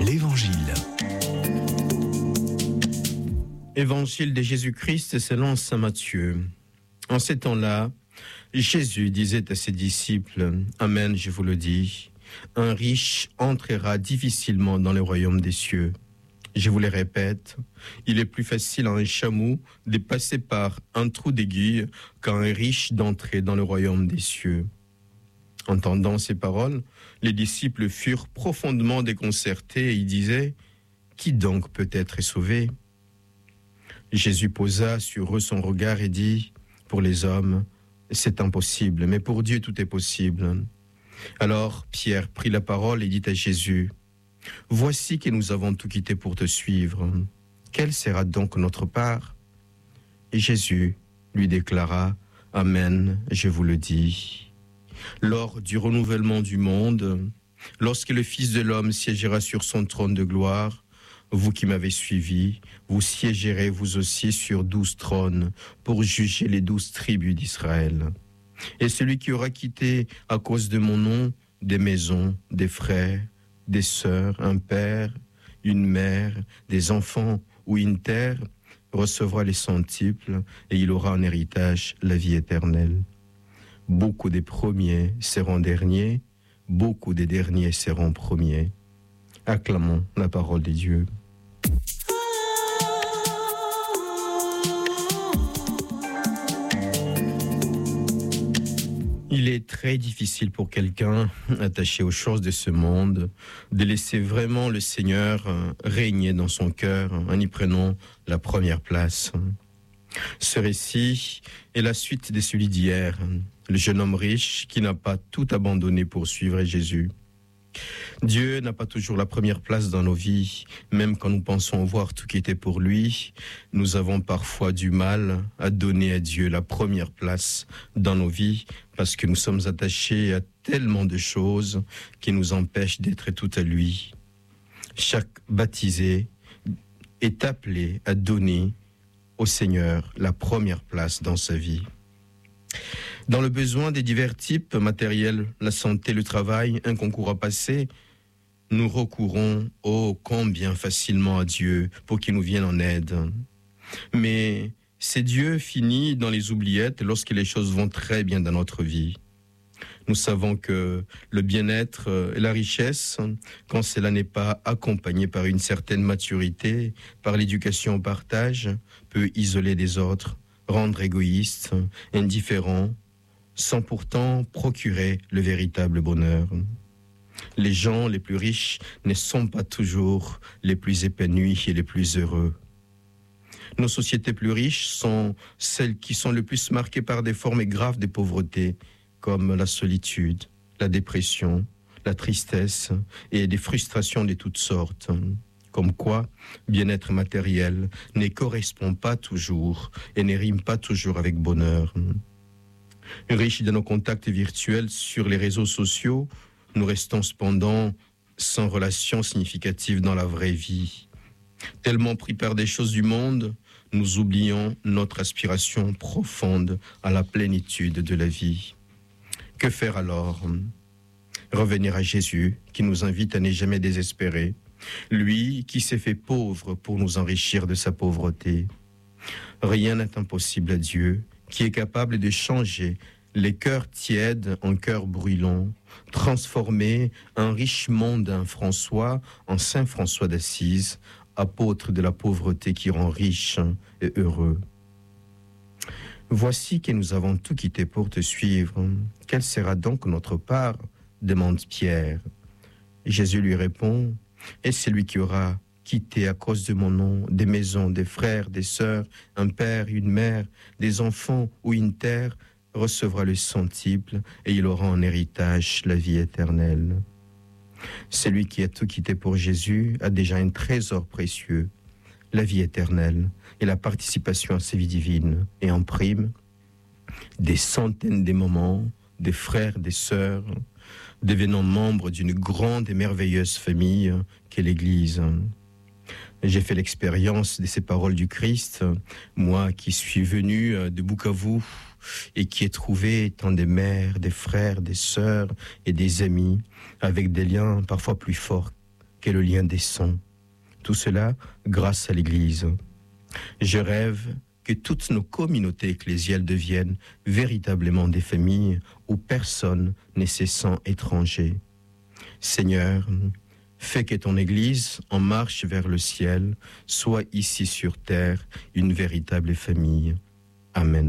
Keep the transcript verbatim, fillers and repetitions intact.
l'Évangile. Évangile de Jésus-Christ selon saint Matthieu. En ces temps-là, Jésus disait à ses disciples, « Amen, je vous le dis, un riche entrera difficilement dans le royaume des cieux. Je vous le répète, il est plus facile à un chameau de passer par un trou d'aiguille qu'à un riche d'entrer dans le royaume des cieux. » Entendant ces paroles, les disciples furent profondément déconcertés et ils disaient, « Qui donc peut être sauvé ?» Jésus posa sur eux son regard et dit, « Pour les hommes, c'est impossible, mais pour Dieu tout est possible. » Alors Pierre prit la parole et dit à Jésus, « Voici que nous avons tout quitté pour te suivre. Quelle sera donc notre part ?» Et Jésus lui déclara, « Amen, je vous le dis. Lors du renouvellement du monde, lorsque le Fils de l'homme siégera sur son trône de gloire, vous qui m'avez suivi, vous siégerez vous aussi sur douze trônes pour juger les douze tribus d'Israël. Et celui qui aura quitté à cause de mon nom des maisons, des frères, des sœurs, un père, une mère, des enfants ou une terre, recevra les centuples et il aura en héritage la vie éternelle. Beaucoup des premiers seront derniers, beaucoup des derniers seront premiers. » Acclamons la parole de Dieu. Il est très difficile pour quelqu'un attaché aux choses de ce monde de laisser vraiment le Seigneur régner dans son cœur en y prenant la première place. Ce récit est la suite de celui d'hier, le jeune homme riche qui n'a pas tout abandonné pour suivre Jésus. Dieu n'a pas toujours la première place dans nos vies, même quand nous pensons voir tout qui était pour lui. Nous avons parfois du mal à donner à Dieu la première place dans nos vies parce que nous sommes attachés à tellement de choses qui nous empêchent d'être tout à lui. Chaque baptisé est appelé à donner au Seigneur la première place dans sa vie. Dans le besoin des divers types matériels, la santé, le travail, un concours à passer, nous recourons, oh, combien facilement à Dieu pour qu'il nous vienne en aide. Mais c'est Dieu fini dans les oubliettes lorsque les choses vont très bien dans notre vie. Nous savons que le bien-être et la richesse, quand cela n'est pas accompagné par une certaine maturité, par l'éducation au partage, peut isoler des autres, rendre égoïste, indifférent, sans pourtant procurer le véritable bonheur. Les gens les plus riches ne sont pas toujours les plus épanouis et les plus heureux. Nos sociétés plus riches sont celles qui sont le plus marquées par des formes graves de pauvreté, comme la solitude, la dépression, la tristesse et des frustrations de toutes sortes. Comme quoi, bien-être matériel ne correspond pas toujours et ne rime pas toujours avec bonheur. Riches de nos contacts virtuels sur les réseaux sociaux, nous restons cependant sans relation significative dans la vraie vie. Tellement pris par des choses du monde, nous oublions notre aspiration profonde à la plénitude de la vie. Que faire alors ? Revenir à Jésus qui nous invite à ne jamais désespérer, lui qui s'est fait pauvre pour nous enrichir de sa pauvreté. Rien n'est impossible à Dieu, qui est capable de changer les cœurs tièdes en cœurs brûlants, transformer un riche monde d'un François en Saint François d'Assise, apôtre de la pauvreté qui rend riche et heureux. Voici que nous avons tout quitté pour te suivre. Quelle sera donc notre part ? Demande Pierre. Jésus lui répond, et celui qui aura quitté à cause de mon nom des maisons, des frères, des sœurs, un père, une mère, des enfants ou une terre, recevra le centuple et il aura en héritage la vie éternelle. Celui qui a tout quitté pour Jésus a déjà un trésor précieux, la vie éternelle et la participation à sa vie divine. Et en prime, des centaines de moments, des frères, des sœurs, devenant membres d'une grande et merveilleuse famille qu'est l'Église. J'ai fait l'expérience de ces paroles du Christ, moi qui suis venu de Bukavu et qui ai trouvé tant de mères, des frères, des sœurs et des amis avec des liens parfois plus forts qu'est le lien des sons. Tout cela grâce à l'Église. Je rêve que toutes nos communautés ecclésiales deviennent véritablement des familles où personne n'est se sent étranger. Seigneur, fais que ton Église, en marche vers le ciel, soit ici sur terre une véritable famille. Amen.